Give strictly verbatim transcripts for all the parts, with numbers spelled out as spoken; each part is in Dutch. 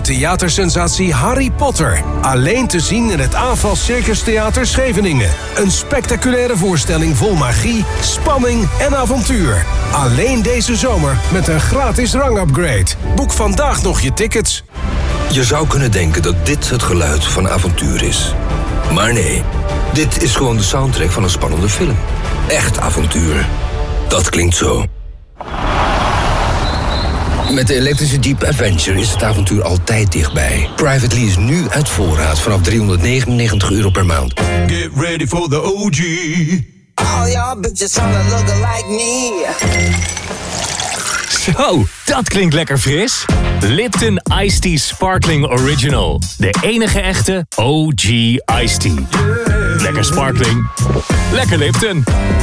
theatersensatie Harry Potter. Alleen te zien in het AFAS Circus Theater Scheveningen. Een spectaculaire voorstelling vol magie, spanning en avontuur. Alleen deze zomer met een gratis rangupgrade. Boek vandaag nog je tickets. Je zou kunnen denken dat dit het geluid van avontuur is. Maar nee, dit is gewoon de soundtrack van een spannende film. Echt avontuur. Dat klinkt zo. Met de elektrische Jeep Avenger is het avontuur altijd dichtbij. Private lease nu uit voorraad vanaf driehonderdnegenennegentig euro per maand. Get ready for the O G. All y'all bitches wanna look like me. Zo, dat klinkt lekker fris. Lipton Iced Tea Sparkling Original. De enige echte O G Iced Tea. Yeah. Lekker sparkling. Lekker Lipton.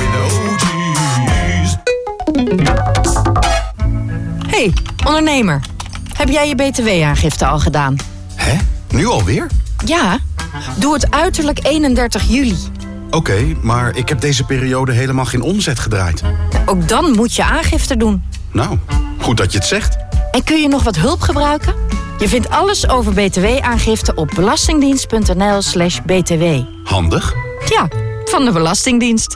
Hey, ondernemer. Heb jij je B T W-aangifte al gedaan? Hè? Nu alweer? Ja, doe het uiterlijk eenendertig juli. Oké, okay, maar ik heb deze periode helemaal geen omzet gedraaid. Ook dan moet je aangifte doen. Nou, goed dat je het zegt. En kun je nog wat hulp gebruiken? Je vindt alles over B T W-aangifte op belastingdienst.nl slash btw. Handig. Ja, van de Belastingdienst.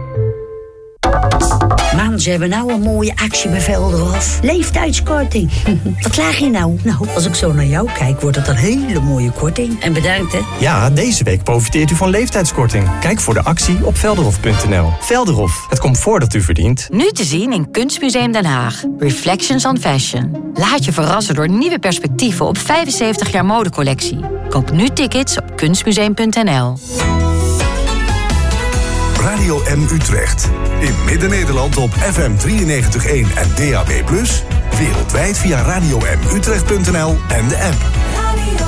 Man, ze hebben nou een mooie actie bij Velderhof. Leeftijdskorting. Wat laag je nou? Nou, als ik zo naar jou kijk, wordt het een hele mooie korting. En bedankt, hè? Ja, deze week profiteert u van leeftijdskorting. Kijk voor de actie op velderhof punt n l. Velderhof, het comfort dat u verdient. Nu te zien in Kunstmuseum Den Haag. Reflections on Fashion. Laat je verrassen door nieuwe perspectieven op vijfenzeventig jaar modecollectie. Koop nu tickets op kunstmuseum punt n l. Radio M Utrecht. In Midden-Nederland op F M drieënnegentig komma één en D A B plus. Wereldwijd via radio m utrecht punt n l en de app. Radio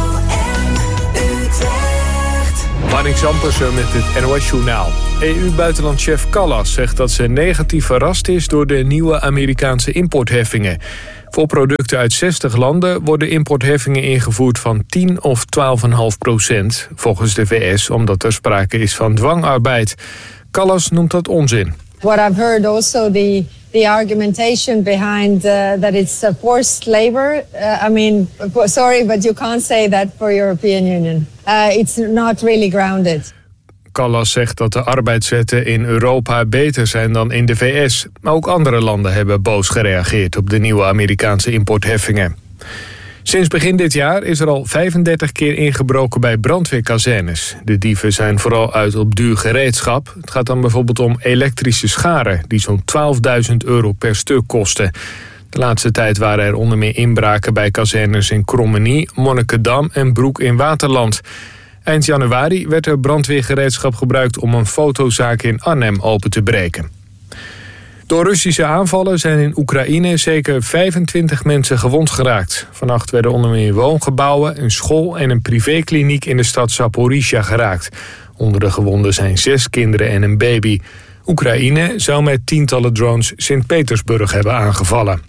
M Utrecht. Marnix Ampersen met het N O S-journaal. E U-buitenlandchef Callas zegt dat ze negatief verrast is door de nieuwe Amerikaanse importheffingen. Voor producten uit zestig landen worden importheffingen ingevoerd van tien of twaalf komma vijf procent. Volgens de V S omdat er sprake is van dwangarbeid. Callas noemt dat onzin. What I've heard also the the argumentation behind uh, that it's uh, forced labor. Uh, I mean, sorry, but you can't say that for European Union. Uh, it's not really grounded. Callas zegt dat de arbeidswetten in Europa beter zijn dan in de V S. Maar ook andere landen hebben boos gereageerd op de nieuwe Amerikaanse importheffingen. Sinds begin dit jaar is er al vijfendertig keer ingebroken bij brandweerkazernes. De dieven zijn vooral uit op duur gereedschap. Het gaat dan bijvoorbeeld om elektrische scharen die zo'n twaalfduizend euro per stuk kosten. De laatste tijd waren er onder meer inbraken bij kazernes in Krommenie, Monnikendam en Broek in Waterland. Eind januari werd er brandweergereedschap gebruikt om een fotozaak in Arnhem open te breken. Door Russische aanvallen zijn in Oekraïne zeker vijfentwintig mensen gewond geraakt. Vannacht werden onder meer woongebouwen, een school en een privékliniek in de stad Zaporizhzhia geraakt. Onder de gewonden zijn zes kinderen en een baby. Oekraïne zou met tientallen drones Sint-Petersburg hebben aangevallen.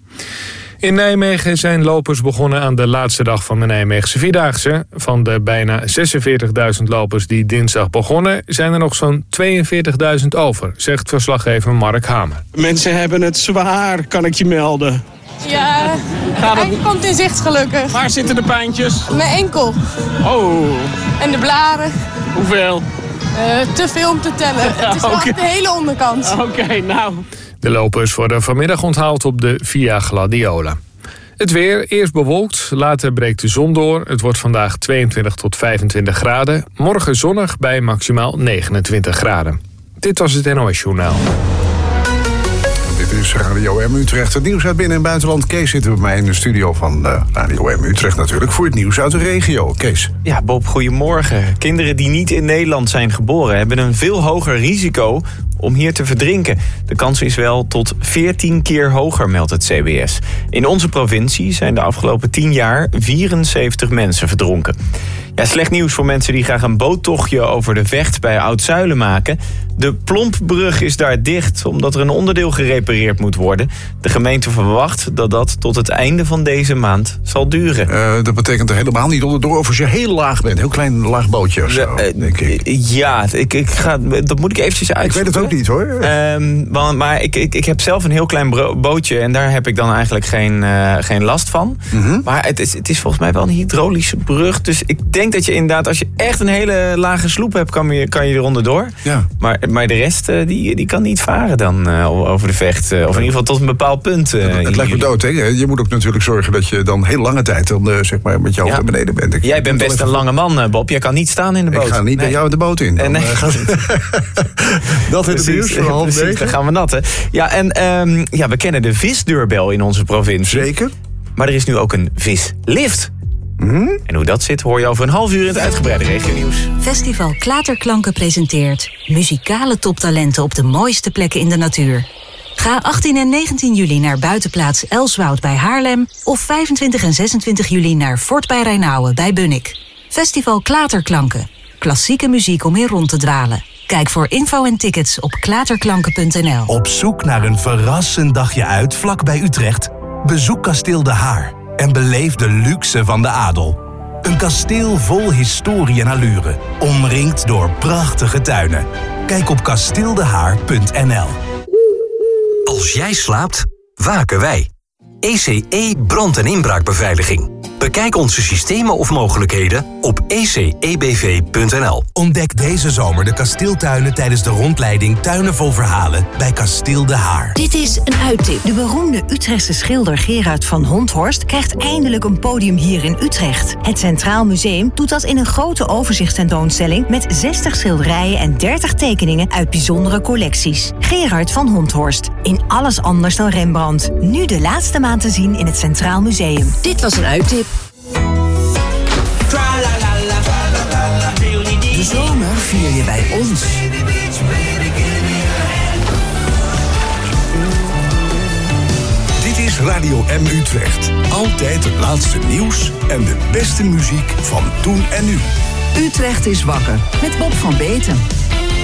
In Nijmegen zijn lopers begonnen aan de laatste dag van de Nijmeegse Vierdaagse. Van de bijna zesenveertigduizend lopers die dinsdag begonnen, zijn er nog zo'n tweeënveertigduizend over, zegt verslaggever Mark Hamer. Mensen hebben het zwaar, kan ik je melden. Ja, de enkel komt in zicht gelukkig. Waar zitten de pijntjes? Mijn enkel. Oh. En de blaren. Hoeveel? Uh, te veel om te tellen. Het is wel Okay. de hele onderkant. Oké, okay, nou... De lopers worden vanmiddag onthaald op de Via Gladiola. Het weer, eerst bewolkt, later breekt de zon door. Het wordt vandaag tweeëntwintig tot vijfentwintig graden. Morgen zonnig bij maximaal negenentwintig graden. Dit was het N O S-journaal. Dit is Radio M Utrecht. Het nieuws uit binnen- en buitenland. Kees zit bij mij in de studio van uh, Radio M Utrecht natuurlijk... voor het nieuws uit de regio. Kees. Ja, Bob, goedemorgen. Kinderen die niet in Nederland zijn geboren... hebben een veel hoger risico om hier te verdrinken. De kans is wel tot veertien keer hoger, meldt het C B S. In onze provincie zijn de afgelopen tien jaar vierenzeventig mensen verdronken. Ja, slecht nieuws voor mensen die graag een boottochtje over de Vecht bij Oud-Zuilen maken. De Plompbrug is daar dicht omdat er een onderdeel gerepareerd moet worden. De gemeente verwacht dat dat tot het einde van deze maand zal duren. Uh, dat betekent er helemaal niet onderdoor of als je heel laag bent. Heel klein laag bootje of zo, de, uh, denk ik. Ja, ik, ik ga, dat moet ik eventjes uitzoeken. Ik weet het ook niet hoor. Um, maar maar ik, ik, ik heb zelf een heel klein bro- bootje en daar heb ik dan eigenlijk geen, uh, geen last van. Mm-hmm. Maar het is, het is volgens mij wel een hydraulische brug. Dus ik denk dat je inderdaad, als je echt een hele lage sloep hebt, kan je, kan je er onderdoor. Ja. Maar, maar de rest, uh, die, die kan niet varen dan uh, over de Vecht. Uh, of in ieder geval tot een bepaald punt. Uh, het het lijkt me dood, hè? Je moet ook natuurlijk zorgen dat je dan heel lange tijd dan, uh, zeg maar, met jou ja. naar beneden bent. Ik Jij bent best even... een lange man, Bob. Jij kan niet staan in de boot. Ik ga niet nee. bij jou in de boot in. Dan, nee. uh, gaat... dat is het nieuws van half Precies, negen. dan gaan we natten. Ja, en um, ja, we kennen de visdeurbel in onze provincie. Zeker. Maar er is nu ook een vislift. Mm-hmm. En hoe dat zit hoor je over een half uur in het uitgebreide regionieuws. Festival Klaterklanken presenteert muzikale toptalenten op de mooiste plekken in de natuur. Ga achttien en negentien juli naar buitenplaats Elswoud bij Haarlem of vijfentwintig en zesentwintig juli naar Fort bij Rijnauwen bij Bunnik. Festival Klaterklanken. Klassieke muziek om in rond te dwalen. Kijk voor info en tickets op klaterklanken punt n l. Op zoek naar een verrassend dagje uit vlak bij Utrecht? Bezoek Kasteel De Haar en beleef de luxe van de adel. Een kasteel vol historie en allure, omringd door prachtige tuinen. Kijk op kasteeldehaar punt n l. Als jij slaapt, waken wij. E C E brand- en inbraakbeveiliging. Bekijk onze systemen of mogelijkheden op e c e b v punt n l. Ontdek deze zomer de kasteeltuinen tijdens de rondleiding Tuinen vol Verhalen bij Kasteel De Haar. Dit is een uittip. De beroemde Utrechtse schilder Gerard van Honthorst krijgt eindelijk een podium hier in Utrecht. Het Centraal Museum doet dat in een grote overzichtstentoonstelling met zestig schilderijen en dertig tekeningen uit bijzondere collecties. Gerard van Honthorst. In alles anders dan Rembrandt. Nu de laatste maand te zien in het Centraal Museum. Dit was een uittip. De zomer vier je bij ons. Dit is Radio M Utrecht. Altijd het laatste nieuws en de beste muziek van toen en nu. Utrecht is wakker met Bob van Beeten.